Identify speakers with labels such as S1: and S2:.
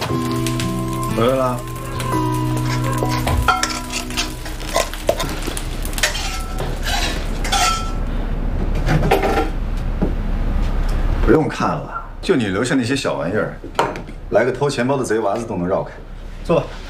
S1: 回来了。不用看了，就你留下那些小玩意儿，来个偷钱包的贼娃子都能绕开。坐吧。